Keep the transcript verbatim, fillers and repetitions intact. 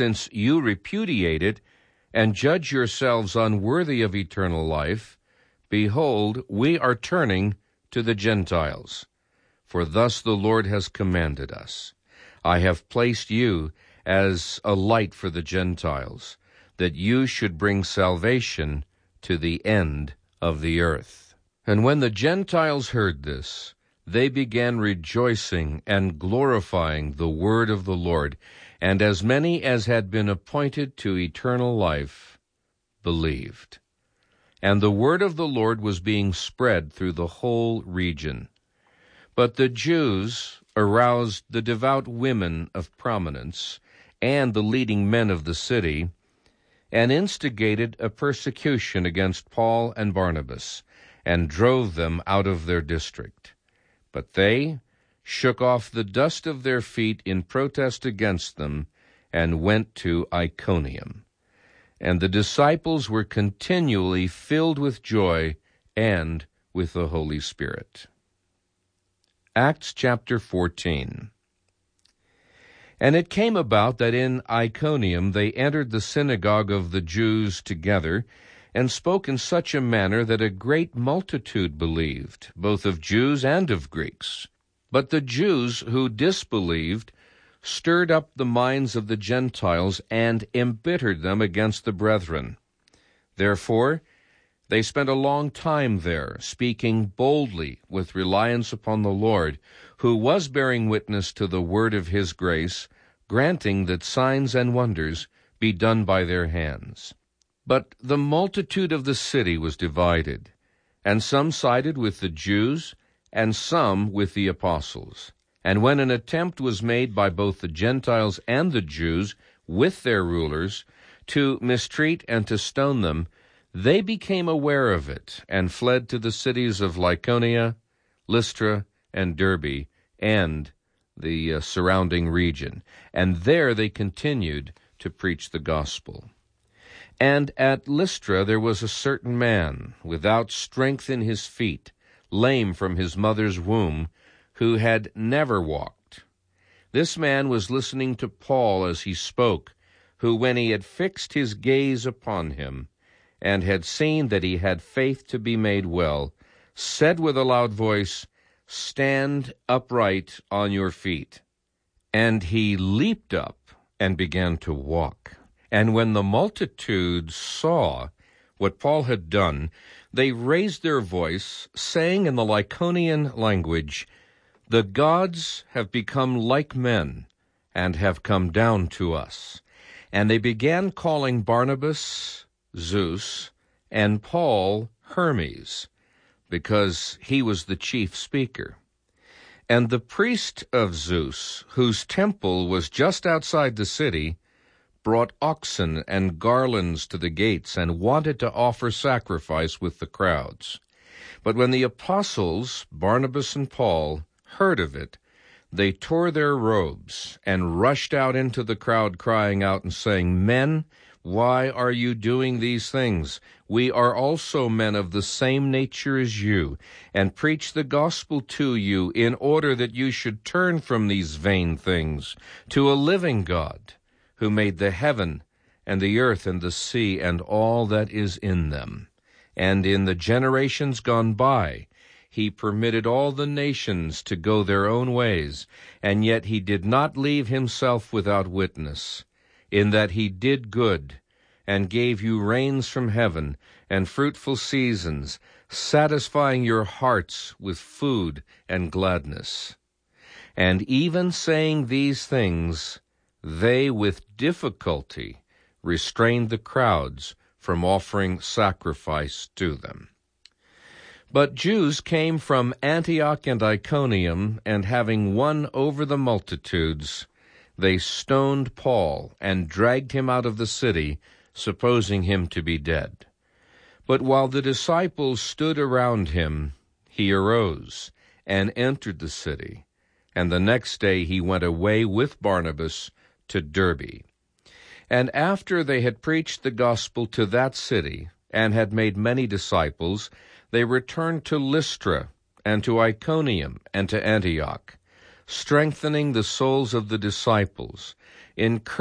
since you repudiate it, and judge yourselves unworthy of eternal life, behold, we are turning to the Gentiles. For thus the Lord has commanded us, I have placed you as a light for the Gentiles, that you should bring salvation to the end of the earth. And when the Gentiles heard this, they began rejoicing and glorifying the word of the Lord, and as many as had been appointed to eternal life believed. And the word of the Lord was being spread through the whole region. But the Jews aroused the devout women of prominence and the leading men of the city, and instigated a persecution against Paul and Barnabas, and drove them out of their district. But they shook off the dust of their feet in protest against them, and went to Iconium. And the disciples were continually filled with joy and with the Holy Spirit. Acts chapter fourteen. And it came about that in Iconium they entered the synagogue of the Jews together, and spoke in such a manner that a great multitude believed, both of Jews and of Greeks. But the Jews who disbelieved stirred up the minds of the Gentiles and embittered them against the brethren. Therefore they spent a long time there, speaking boldly with reliance upon the Lord, who was bearing witness to the word of his grace, granting that signs and wonders be done by their hands. But the multitude of the city was divided, and some sided with the Jews, and some with the apostles. And when an attempt was made by both the Gentiles and the Jews, with their rulers, to mistreat and to stone them, they became aware of it, and fled to the cities of Lycaonia, Lystra, and Derbe, and the uh, surrounding region. And there they continued to preach the gospel. And at Lystra there was a certain man, without strength in his feet, lame from his mother's womb, who had never walked. This man was listening to Paul as he spoke, who, when he had fixed his gaze upon him, and had seen that he had faith to be made well, said with a loud voice, Stand upright on your feet. And he leaped up and began to walk. And when the multitude saw what Paul had done, they raised their voice, saying in the Lycaonian language, The gods have become like men, and have come down to us. And they began calling Barnabas Zeus, and Paul Hermes, because he was the chief speaker. And the priest of Zeus, whose temple was just outside the city, brought oxen and garlands to the gates, and wanted to offer sacrifice with the crowds. But when the apostles, Barnabas and Paul, heard of it, they tore their robes, and rushed out into the crowd, crying out and saying, Men, why are you doing these things? We are also men of the same nature as you, and preach the gospel to you, in order that you should turn from these vain things to a living God, who made the heaven and the earth and the sea and all that is in them. And in the generations gone by, he permitted all the nations to go their own ways, and yet he did not leave himself without witness, in that he did good, and gave you rains from heaven, and fruitful seasons, satisfying your hearts with food and gladness. And even saying these things, they with difficulty restrained the crowds from offering sacrifice to them. But Jews came from Antioch and Iconium, and having won over the multitudes, they stoned Paul and dragged him out of the city, supposing him to be dead. But while the disciples stood around him, he arose and entered the city, and the next day he went away with Barnabas to Derbe. And after they had preached the gospel to that city, and had made many disciples, they returned to Lystra, and to Iconium, and to Antioch, strengthening the souls of the disciples, encouraging